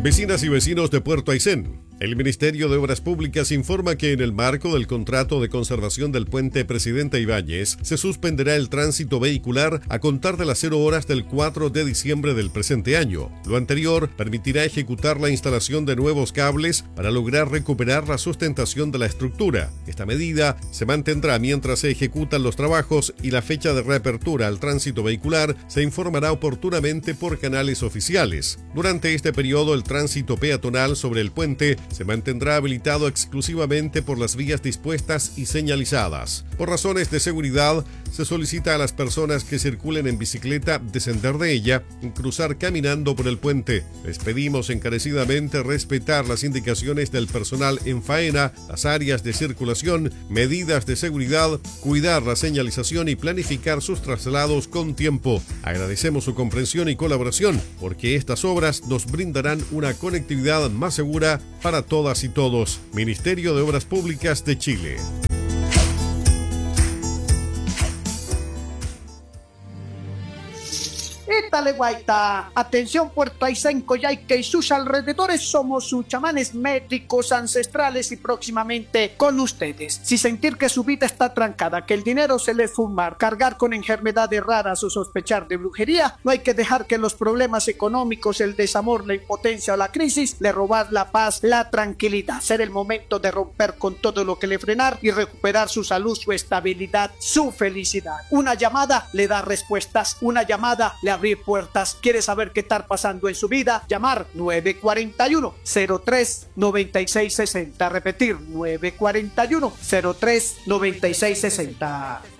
Vecinas y vecinos de Puerto Aysén. El Ministerio de Obras Públicas informa que en el marco del contrato de conservación del puente Presidente Ibáñez se suspenderá el tránsito vehicular a contar de las 0 horas del 4 de diciembre del presente año. Lo anterior permitirá ejecutar la instalación de nuevos cables para lograr recuperar la sustentación de la estructura. Esta medida se mantendrá mientras se ejecutan los trabajos y la fecha de reapertura al tránsito vehicular se informará oportunamente por canales oficiales. Durante este periodo, el tránsito peatonal sobre el puente se mantendrá habilitado exclusivamente por las vías dispuestas y señalizadas. Por razones de seguridad, se solicita a las personas que circulen en bicicleta descender de ella y cruzar caminando por el puente. Les pedimos encarecidamente respetar las indicaciones del personal en faena, las áreas de circulación, medidas de seguridad, cuidar la señalización y planificar sus traslados con tiempo. Agradecemos su comprensión y colaboración, porque estas obras nos brindarán una conectividad más segura para todas y todos. Ministerio de Obras Públicas de Chile. Étale guaita, atención Puerto Aysén, Coyhaique y sus alrededores, somos sus chamanes métricos, ancestrales y próximamente con ustedes. Si sentir que su vida está trancada, que el dinero se les fumar, cargar con enfermedades raras o sospechar de brujería, no hay que dejar que los problemas económicos, el desamor, la impotencia o la crisis le robar la paz, la tranquilidad. Será el momento de romper con todo lo que le frenar y recuperar su salud, su estabilidad, su felicidad. Una llamada le da respuestas, una llamada le abrir puertas. ¿Quiere saber qué está pasando en su vida? Llamar 941-03-9660. Repetir 941-03-9660.